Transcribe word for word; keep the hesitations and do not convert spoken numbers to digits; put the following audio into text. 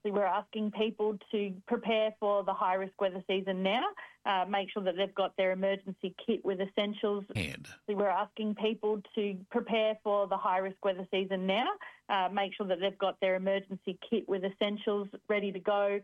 We're asking people to prepare for the high-risk weather season now, uh, make sure that they've got their emergency kit with essentials. And We're asking people to prepare for the high-risk weather season now, uh, make sure that they've got their emergency kit with essentials ready to go.